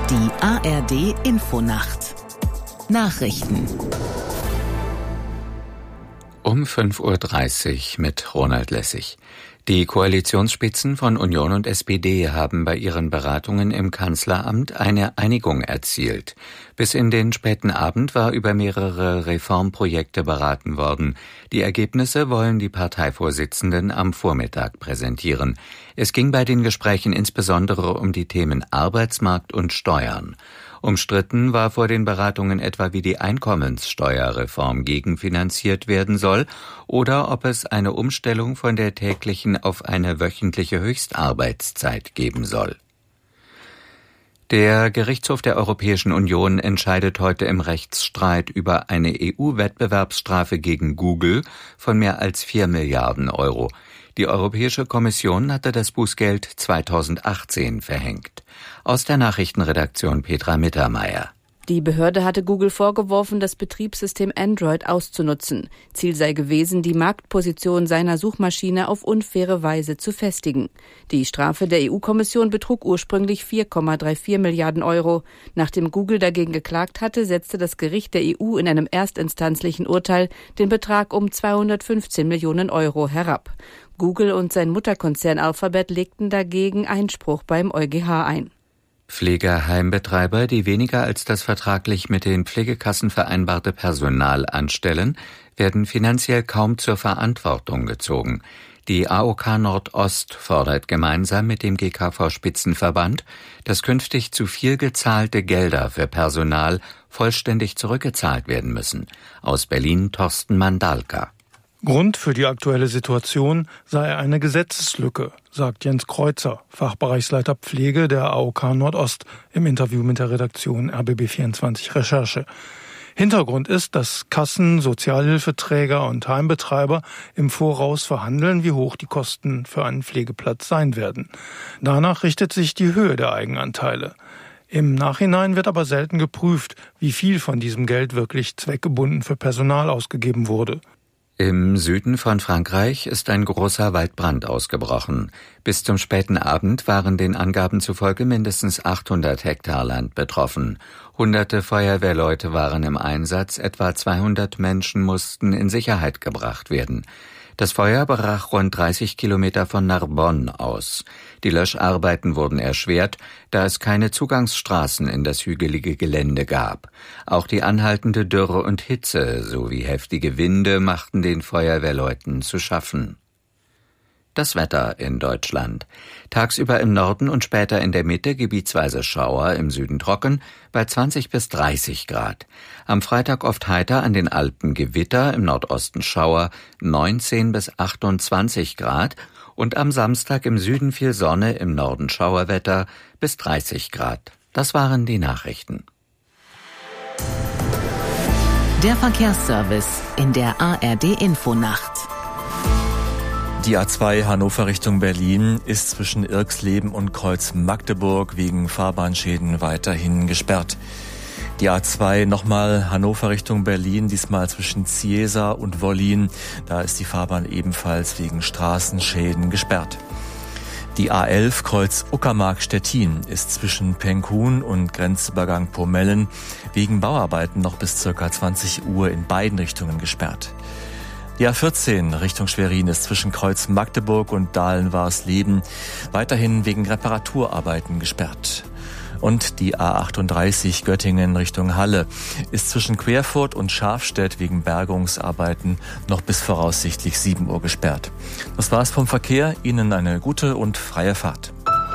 Die ARD Infonacht Nachrichten um 5:30 Uhr mit Ronald Lessig. Die Koalitionsspitzen von Union und SPD haben bei ihren Beratungen im Kanzleramt eine Einigung erzielt. Bis in den späten Abend war über mehrere Reformprojekte beraten worden. Die Ergebnisse wollen die Parteivorsitzenden am Vormittag präsentieren. Es ging bei den Gesprächen insbesondere um die Themen Arbeitsmarkt und Steuern. Umstritten war vor den Beratungen etwa, wie die Einkommenssteuerreform gegenfinanziert werden soll oder ob es eine Umstellung von der täglichen auf eine wöchentliche Höchstarbeitszeit geben soll. Der Gerichtshof der Europäischen Union entscheidet heute im Rechtsstreit über eine EU-Wettbewerbsstrafe gegen Google von mehr als 4 Milliarden Euro. Die Europäische Kommission hatte das Bußgeld 2018 verhängt. Aus der Nachrichtenredaktion Petra Mittermeier. Die Behörde hatte Google vorgeworfen, das Betriebssystem Android auszunutzen. Ziel sei gewesen, die Marktposition seiner Suchmaschine auf unfaire Weise zu festigen. Die Strafe der EU-Kommission betrug ursprünglich 4,34 Milliarden Euro. Nachdem Google dagegen geklagt hatte, setzte das Gericht der EU in einem erstinstanzlichen Urteil den Betrag um 215 Millionen Euro herab. Google und sein Mutterkonzern Alphabet legten dagegen Einspruch beim EuGH ein. Pflegeheimbetreiber, die weniger als das vertraglich mit den Pflegekassen vereinbarte Personal anstellen, werden finanziell kaum zur Verantwortung gezogen. Die AOK Nordost fordert gemeinsam mit dem GKV-Spitzenverband, dass künftig zu viel gezahlte Gelder für Personal vollständig zurückgezahlt werden müssen. Aus Berlin Thorsten Mandalka. Grund für die aktuelle Situation sei eine Gesetzeslücke, sagt Jens Kreuzer, Fachbereichsleiter Pflege der AOK Nordost im Interview mit der Redaktion RBB24 Recherche. Hintergrund ist, dass Kassen, Sozialhilfeträger und Heimbetreiber im Voraus verhandeln, wie hoch die Kosten für einen Pflegeplatz sein werden. Danach richtet sich die Höhe der Eigenanteile. Im Nachhinein wird aber selten geprüft, wie viel von diesem Geld wirklich zweckgebunden für Personal ausgegeben wurde. Im Süden von Frankreich ist ein großer Waldbrand ausgebrochen. Bis zum späten Abend waren den Angaben zufolge mindestens 800 Hektar Land betroffen. Hunderte Feuerwehrleute waren im Einsatz, etwa 200 Menschen mussten in Sicherheit gebracht werden. Das Feuer brach rund 30 Kilometer von Narbonne aus. Die Löscharbeiten wurden erschwert, da es keine Zugangsstraßen in das hügelige Gelände gab. Auch die anhaltende Dürre und Hitze sowie heftige Winde machten den Feuerwehrleuten zu schaffen. Das Wetter in Deutschland. Tagsüber im Norden und später in der Mitte gebietsweise Schauer, im Süden trocken, bei 20 bis 30 Grad. Am Freitag oft heiter, an den Alpen Gewitter, im Nordosten Schauer, 19 bis 28 Grad. Und am Samstag im Süden viel Sonne, im Norden Schauerwetter bis 30 Grad. Das waren die Nachrichten. Der Verkehrsservice in der ARD Infonacht. Die A2 Hannover Richtung Berlin ist zwischen Irxleben und Kreuz Magdeburg wegen Fahrbahnschäden weiterhin gesperrt. Die A2 nochmal Hannover Richtung Berlin, diesmal zwischen Ziesa und Wollin. Da ist die Fahrbahn ebenfalls wegen Straßenschäden gesperrt. Die A11 Kreuz Uckermark-Stettin ist zwischen Penkhuhn und Grenzübergang Pomellen wegen Bauarbeiten noch bis ca. 20 Uhr in beiden Richtungen gesperrt. Die A14 Richtung Schwerin ist zwischen Kreuz Magdeburg und Dahlen-Warsleben weiterhin wegen Reparaturarbeiten gesperrt. Und die A38 Göttingen Richtung Halle ist zwischen Querfurt und Schafstedt wegen Bergungsarbeiten noch bis voraussichtlich 7 Uhr gesperrt. Das war's vom Verkehr. Ihnen eine gute und freie Fahrt.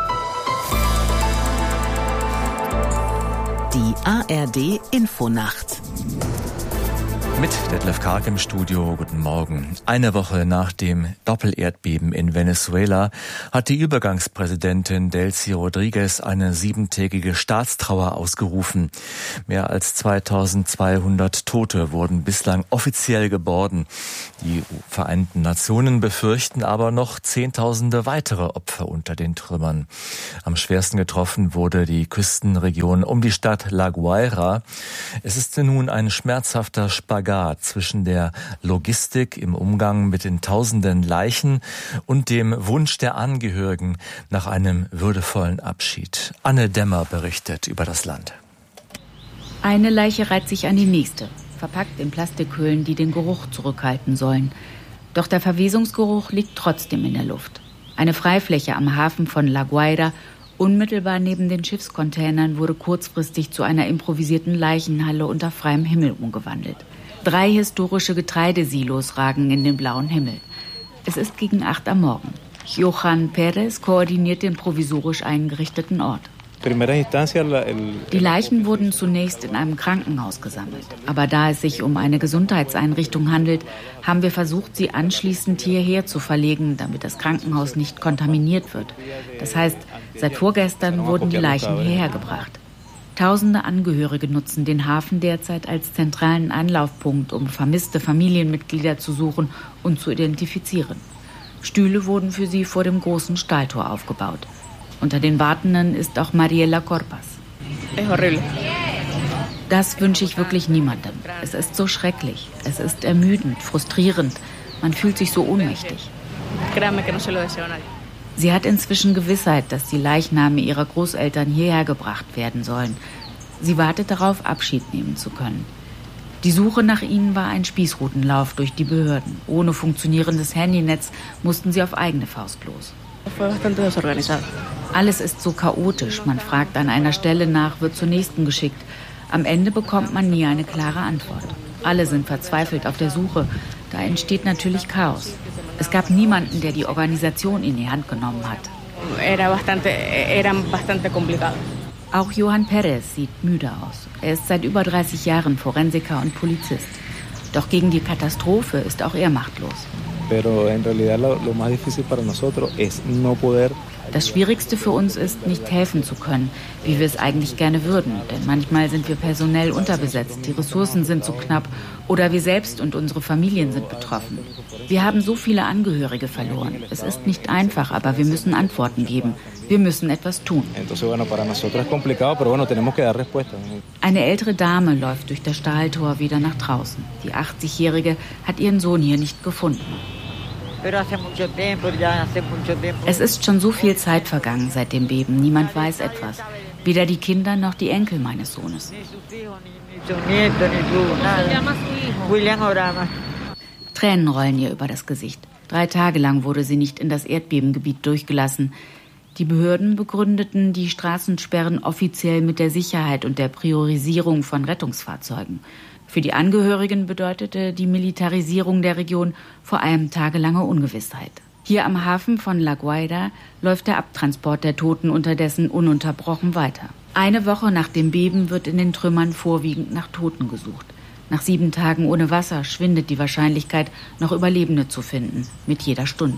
Die ARD Infonacht. Mit Detlef Karg im Studio, guten Morgen. Eine Woche nach dem Doppelerdbeben in Venezuela hat die Übergangspräsidentin Delcy Rodriguez eine 7-tägige Staatstrauer ausgerufen. Mehr als 2200 Tote wurden bislang offiziell geborgen. Die Vereinten Nationen befürchten aber noch Zehntausende weitere Opfer unter den Trümmern. Am schwersten getroffen wurde die Küstenregion um die Stadt La Guaira. Es ist nun ein schmerzhafter Spagat Spagat zwischen der Logistik im Umgang mit den tausenden Leichen und dem Wunsch der Angehörigen nach einem würdevollen Abschied. Anne Dämmer berichtet über das Land. Eine Leiche reiht sich an die nächste, verpackt in Plastikhüllen, die den Geruch zurückhalten sollen. Doch der Verwesungsgeruch liegt trotzdem in der Luft. Eine Freifläche am Hafen von La Guaira, unmittelbar neben den Schiffscontainern, wurde kurzfristig zu einer improvisierten Leichenhalle unter freiem Himmel umgewandelt. 3 historische Getreidesilos ragen in den blauen Himmel. Es ist gegen 8 am Morgen. Johan Perez koordiniert den provisorisch eingerichteten Ort. Die Leichen wurden zunächst in einem Krankenhaus gesammelt. Aber da es sich um eine Gesundheitseinrichtung handelt, haben wir versucht, sie anschließend hierher zu verlegen, damit das Krankenhaus nicht kontaminiert wird. Das heißt, seit vorgestern wurden die Leichen hierher gebracht. Tausende Angehörige nutzen den Hafen derzeit als zentralen Anlaufpunkt, um vermisste Familienmitglieder zu suchen und zu identifizieren. Stühle wurden für sie vor dem großen Stahltor aufgebaut. Unter den Wartenden ist auch Mariela Corpas. Das wünsche ich wirklich niemandem. Es ist so schrecklich. Es ist ermüdend, frustrierend. Man fühlt sich so ohnmächtig. Sie hat inzwischen Gewissheit, dass die Leichname ihrer Großeltern hierher gebracht werden sollen. Sie wartet darauf, Abschied nehmen zu können. Die Suche nach ihnen war ein Spießrutenlauf durch die Behörden. Ohne funktionierendes Handynetz mussten sie auf eigene Faust los. Alles ist so chaotisch. Man fragt an einer Stelle nach, wird zur nächsten geschickt. Am Ende bekommt man nie eine klare Antwort. Alle sind verzweifelt auf der Suche. Da entsteht natürlich Chaos. Es gab niemanden, der die Organisation in die Hand genommen hat. Auch Johan Perez sieht müde aus. Er ist seit über 30 Jahren Forensiker und Polizist. Doch gegen die Katastrophe ist auch er machtlos. Das Schwierigste für uns ist, nicht helfen zu können, wie wir es eigentlich gerne würden. Denn manchmal sind wir personell unterbesetzt, die Ressourcen sind zu knapp oder wir selbst und unsere Familien sind betroffen. Wir haben so viele Angehörige verloren. Es ist nicht einfach, aber wir müssen Antworten geben. Wir müssen etwas tun. Eine ältere Dame läuft durch das Stahltor wieder nach draußen. Die 80-Jährige hat ihren Sohn hier nicht gefunden. Es ist schon so viel Zeit vergangen seit dem Beben. Niemand weiß etwas. Weder die Kinder noch die Enkel meines Sohnes. Tränen rollen ihr über das Gesicht. 3 Tage lang wurde sie nicht in das Erdbebengebiet durchgelassen. Die Behörden begründeten die Straßensperren offiziell mit der Sicherheit und der Priorisierung von Rettungsfahrzeugen. Für die Angehörigen bedeutete die Militarisierung der Region vor allem tagelange Ungewissheit. Hier am Hafen von La Guaira läuft der Abtransport der Toten unterdessen ununterbrochen weiter. Eine Woche nach dem Beben wird in den Trümmern vorwiegend nach Toten gesucht. Nach 7 Tagen ohne Wasser schwindet die Wahrscheinlichkeit, noch Überlebende zu finden, mit jeder Stunde.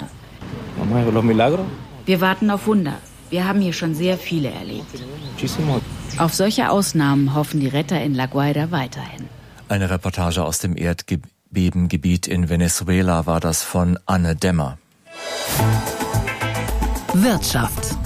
Wir warten auf Wunder. Wir haben hier schon sehr viele erlebt. Auf solche Ausnahmen hoffen die Retter in La Guaira weiterhin. Eine Reportage aus dem Erdbebengebiet in Venezuela war das von Anne Dämmer. Wirtschaft.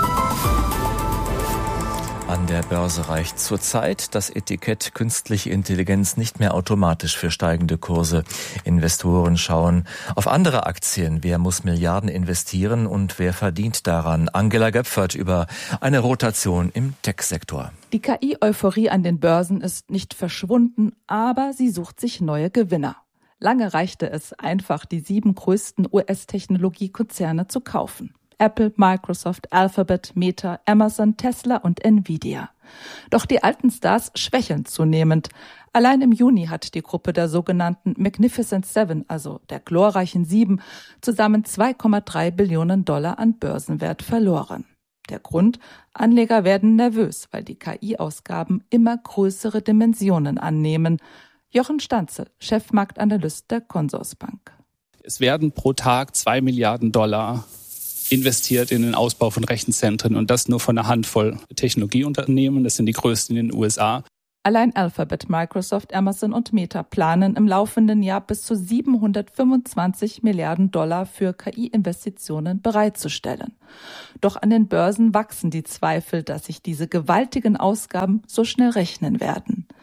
An der Börse reicht zurzeit das Etikett künstliche Intelligenz nicht mehr automatisch für steigende Kurse. Investoren schauen auf andere Aktien. Wer muss Milliarden investieren und wer verdient daran? Angela Göpfert über eine Rotation im Tech-Sektor. Die KI-Euphorie an den Börsen ist nicht verschwunden, aber sie sucht sich neue Gewinner. Lange reichte es einfach, die 7 größten US-Technologiekonzerne zu kaufen. Apple, Microsoft, Alphabet, Meta, Amazon, Tesla und Nvidia. Doch die alten Stars schwächeln zunehmend. Allein im Juni hat die Gruppe der sogenannten Magnificent Seven, also der glorreichen 7, zusammen $2,3 Billionen an Börsenwert verloren. Der Grund? Anleger werden nervös, weil die KI-Ausgaben immer größere Dimensionen annehmen. Jochen Stanzel, Chefmarktanalyst der Consorsbank. Es werden pro Tag $2 Milliarden investiert in den Ausbau von Rechenzentren und das nur von einer Handvoll Technologieunternehmen. Das sind die größten in den USA. Allein Alphabet, Microsoft, Amazon und Meta planen im laufenden Jahr bis zu $725 Milliarden für KI-Investitionen bereitzustellen. Doch an den Börsen wachsen die Zweifel, dass sich diese gewaltigen Ausgaben so schnell rechnen werden.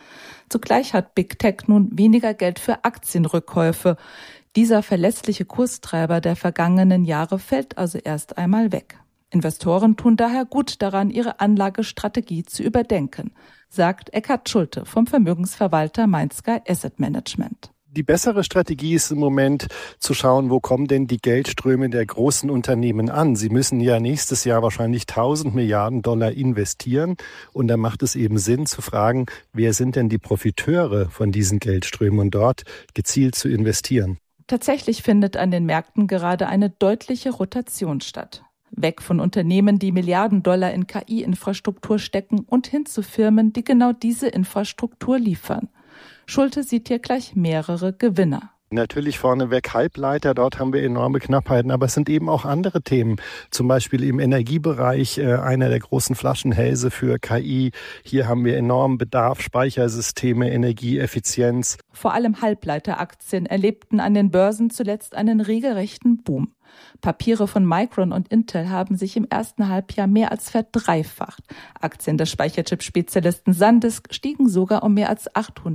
Zugleich hat Big Tech nun weniger Geld für Aktienrückkäufe. Dieser verlässliche Kurstreiber der vergangenen Jahre fällt also erst einmal weg. Investoren tun daher gut daran, ihre Anlagestrategie zu überdenken, sagt Eckhard Schulte vom Vermögensverwalter Mainsky Asset Management. Die bessere Strategie ist im Moment zu schauen, wo kommen denn die Geldströme der großen Unternehmen an. Sie müssen ja nächstes Jahr wahrscheinlich 1000 Milliarden Dollar investieren. Und da macht es eben Sinn zu fragen, wer sind denn die Profiteure von diesen Geldströmen und dort gezielt zu investieren. Tatsächlich findet an den Märkten gerade eine deutliche Rotation statt. Weg von Unternehmen, die Milliarden Dollar in KI-Infrastruktur stecken und hin zu Firmen, die genau diese Infrastruktur liefern. Schulte sieht hier gleich mehrere Gewinner. Natürlich vorneweg Halbleiter, dort haben wir enorme Knappheiten, aber es sind eben auch andere Themen. Zum Beispiel im Energiebereich, einer der großen Flaschenhälse für KI. Hier haben wir enormen Bedarf, Speichersysteme, Energieeffizienz. Vor allem Halbleiteraktien erlebten an den Börsen zuletzt einen regelrechten Boom. Papiere von Micron und Intel haben sich im ersten Halbjahr mehr als verdreifacht. Aktien des Speicherchip-Spezialisten SanDisk stiegen sogar um mehr als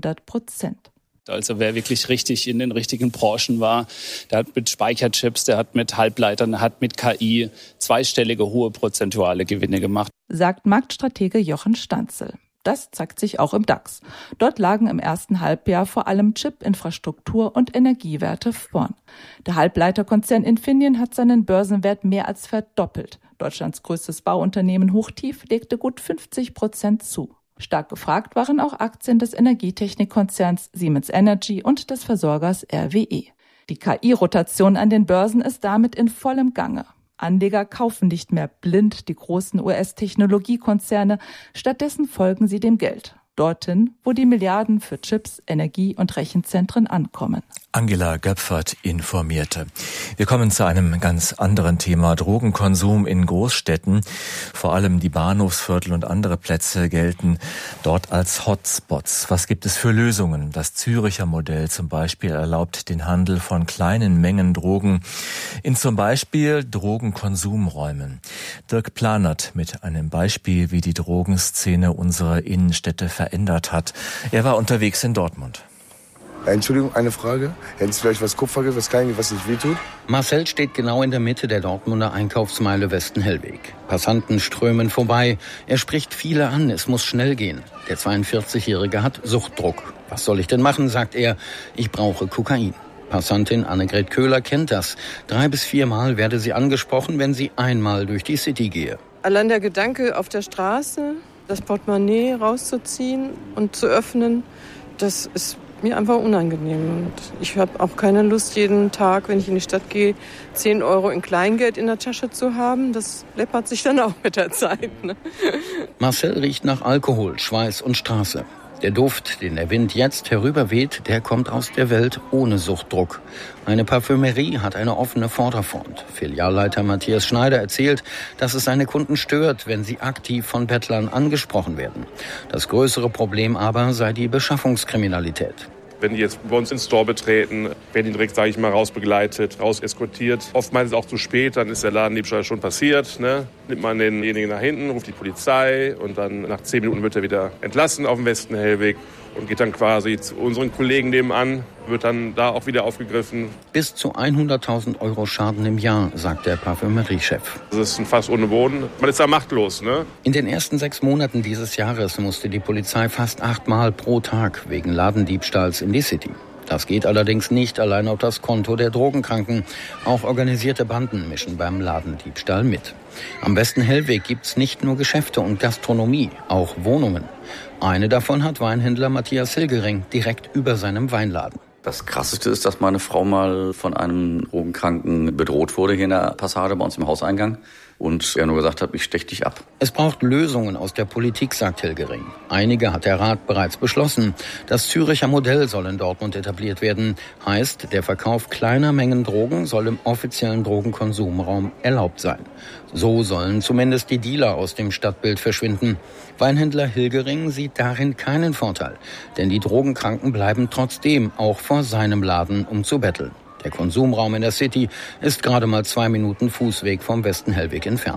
800%. Also wer wirklich richtig in den richtigen Branchen war, der hat mit Speicherchips, der hat mit Halbleitern, der hat mit KI zweistellige hohe prozentuale Gewinne gemacht. Sagt Marktstratege Jochen Stanzel. Das zeigt sich auch im DAX. Dort lagen im ersten Halbjahr vor allem Chip-Infrastruktur und Energiewerte vorn. Der Halbleiterkonzern Infineon hat seinen Börsenwert mehr als verdoppelt. Deutschlands größtes Bauunternehmen Hochtief legte gut 50% zu. Stark gefragt waren auch Aktien des Energietechnikkonzerns Siemens Energy und des Versorgers RWE. Die KI-Rotation an den Börsen ist damit in vollem Gange. Anleger kaufen nicht mehr blind die großen US-Technologiekonzerne, stattdessen folgen sie dem Geld. Dorthin, wo die Milliarden für Chips, Energie- und Rechenzentren ankommen. Angela Göpfert informierte. Wir kommen zu einem ganz anderen Thema. Drogenkonsum in Großstädten. Vor allem die Bahnhofsviertel und andere Plätze gelten dort als Hotspots. Was gibt es für Lösungen? Das Züricher Modell zum Beispiel erlaubt den Handel von kleinen Mengen Drogen in zum Beispiel Drogenkonsumräumen. Dirk Planert mit einem Beispiel, wie die Drogenszene unsere Innenstädte verändert hat. Er war unterwegs in Dortmund. Entschuldigung, eine Frage. Hätten Sie vielleicht was Kupfergeld, was Kleines, was nicht wehtut? Marcel steht genau in der Mitte der Dortmunder Einkaufsmeile Westenhellweg. Passanten strömen vorbei. Er spricht viele an, es muss schnell gehen. Der 42-Jährige hat Suchtdruck. Was soll ich denn machen, sagt er. Ich brauche Kokain. Passantin Annegret Köhler kennt das. 3 bis 4 Mal werde sie angesprochen, wenn sie einmal durch die City gehe. Allein der Gedanke, auf der Straße das Portemonnaie rauszuziehen und zu öffnen, das ist mir einfach unangenehm. Und ich habe auch keine Lust, jeden Tag, wenn ich in die Stadt gehe, 10 Euro in Kleingeld in der Tasche zu haben. Das läppert sich dann auch mit der Zeit. Ne? Marcel riecht nach Alkohol, Schweiß und Straße. Der Duft, den der Wind jetzt herüberweht, der kommt aus der Welt ohne Suchtdruck. Eine Parfümerie hat eine offene Vorderfront. Filialleiter Matthias Schneider erzählt, dass es seine Kunden stört, wenn sie aktiv von Bettlern angesprochen werden. Das größere Problem aber sei die Beschaffungskriminalität. Wenn die jetzt bei uns ins Store betreten, werden die direkt, sage ich mal, rausbegleitet, rauseskortiert. Oftmals ist es auch zu spät, dann ist der Ladendiebstahl schon passiert. Ne? Nimmt man denjenigen nach hinten, ruft die Polizei und dann nach 10 Minuten wird er wieder entlassen auf dem Westenhellweg und geht dann quasi zu unseren Kollegen nebenan, wird dann da auch wieder aufgegriffen. Bis zu 100.000 Euro Schaden im Jahr, sagt der Parfümeriechef. Das ist ein Fass ohne Boden. Man ist da machtlos, ne? In den ersten 6 Monaten dieses Jahres musste die Polizei fast 8 Mal pro Tag wegen Ladendiebstahls in die City. Das geht allerdings nicht allein auf das Konto der Drogenkranken. Auch organisierte Banden mischen beim Ladendiebstahl mit. Am Westenhellweg gibt's nicht nur Geschäfte und Gastronomie, auch Wohnungen. Eine davon hat Weinhändler Matthias Hilgering direkt über seinem Weinladen. Das Krasseste ist, dass meine Frau mal von einem Drogenkranken bedroht wurde hier in der Passage bei uns im Hauseingang. Und er nur gesagt hat, ich stech dich ab. Es braucht Lösungen aus der Politik, sagt Hilgering. Einige hat der Rat bereits beschlossen. Das Züricher Modell soll in Dortmund etabliert werden. Heißt, der Verkauf kleiner Mengen Drogen soll im offiziellen Drogenkonsumraum erlaubt sein. So sollen zumindest die Dealer aus dem Stadtbild verschwinden. Weinhändler Hilgering sieht darin keinen Vorteil. Denn die Drogenkranken bleiben trotzdem auch vor seinem Laden, um zu betteln. Der Konsumraum in der City ist gerade mal 2 Minuten Fußweg vom Westenhellweg entfernt.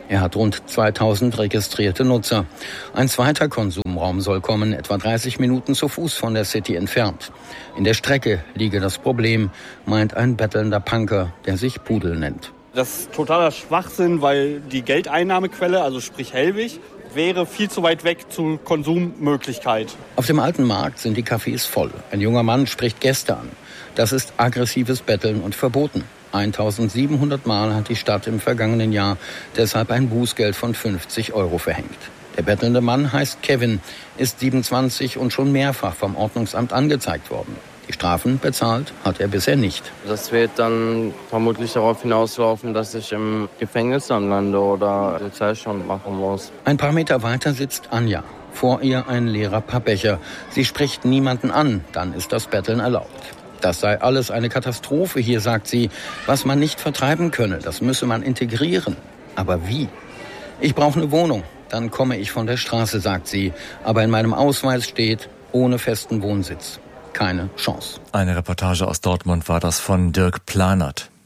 Er hat rund 2000 registrierte Nutzer. Ein zweiter Konsumraum soll kommen, etwa 30 Minuten zu Fuß von der City entfernt. In der Strecke liege das Problem, meint ein bettelnder Punker, der sich Pudel nennt. Das ist totaler Schwachsinn, weil die Geldeinnahmequelle, also sprich Hellwig, wäre viel zu weit weg zur Konsummöglichkeit. Auf dem alten Markt sind die Cafés voll. Ein junger Mann spricht Gäste an. Das ist aggressives Betteln und verboten. 1700 Mal hat die Stadt im vergangenen Jahr deshalb ein Bußgeld von 50 € verhängt. Der bettelnde Mann heißt Kevin, ist 27 und schon mehrfach vom Ordnungsamt angezeigt worden. Die Strafen bezahlt hat er bisher nicht. Das wird dann vermutlich darauf hinauslaufen, dass ich im Gefängnis dann lande oder Sozialstand machen muss. Ein paar Meter weiter sitzt Anja. Vor ihr ein leerer Pappbecher. Sie spricht niemanden an, dann ist das Betteln erlaubt. Das sei alles eine Katastrophe hier, sagt sie. Was man nicht vertreiben könne, das müsse man integrieren. Aber wie? Ich brauche eine Wohnung, dann komme ich von der Straße, sagt sie. Aber in meinem Ausweis steht, ohne festen Wohnsitz. Keine Chance. Eine Reportage aus Dortmund war das von Dirk Planert.